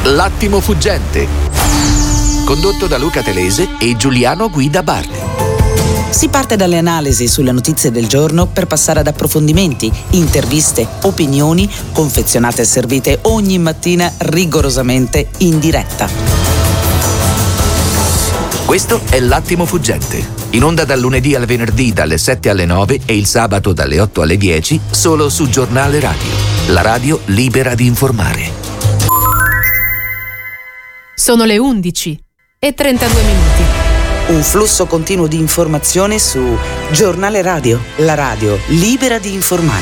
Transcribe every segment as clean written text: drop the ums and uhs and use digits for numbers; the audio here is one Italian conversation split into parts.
L'attimo fuggente, condotto da Luca Telese e Giuliano Guida Bardi. Si parte dalle analisi sulle notizie del giorno per passare ad approfondimenti, interviste, opinioni, confezionate e servite ogni mattina rigorosamente in diretta. Questo è L'attimo fuggente, in onda dal lunedì al venerdì dalle 7 alle 9 e il sabato dalle 8 alle 10, solo su Giornale Radio, la radio libera di informare. Sono le 11:32. Un flusso continuo di informazione su Giornale Radio, la radio libera di informare.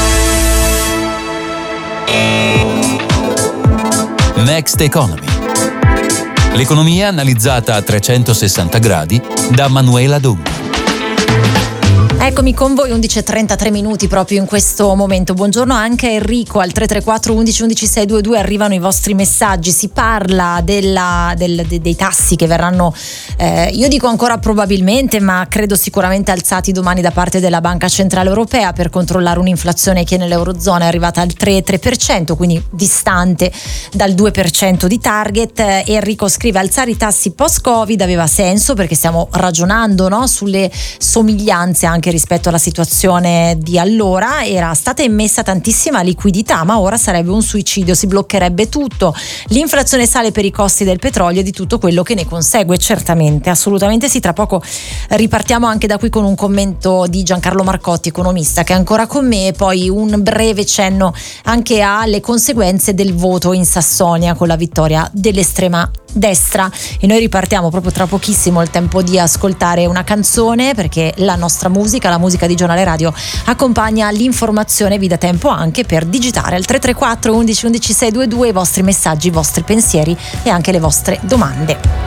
Next Economy. L'economia analizzata a 360 gradi da Manuela Donghi. Eccomi con voi, 11:33 proprio in questo momento. Buongiorno anche a Enrico al 334 11 11 622, arrivano i vostri messaggi, si parla dei tassi che verranno, io dico ancora probabilmente, ma credo sicuramente alzati domani da parte della Banca Centrale Europea per controllare un'inflazione che nell'Eurozona è arrivata al 3%, quindi distante dal 2% di target. Enrico scrive: alzare i tassi post-Covid aveva senso perché stiamo ragionando, no, sulle somiglianze anche rispetto alla situazione di allora. Era stata immessa tantissima liquidità, ma ora sarebbe un suicidio, si bloccherebbe tutto, l'inflazione sale per i costi del petrolio e di tutto quello che ne consegue. Certamente, assolutamente sì. Tra poco ripartiamo anche da qui con un commento di Giancarlo Marcotti, economista, che è ancora con me, e poi un breve cenno anche alle conseguenze del voto in Sassonia con la vittoria dell'estrema destra. E noi ripartiamo proprio tra pochissimo, il tempo di ascoltare una canzone, perché la nostra musica, la musica di Giornale Radio, accompagna l'informazione. Vi dà tempo anche per digitare al 334 11 11 622 i vostri messaggi, i vostri pensieri e anche le vostre domande.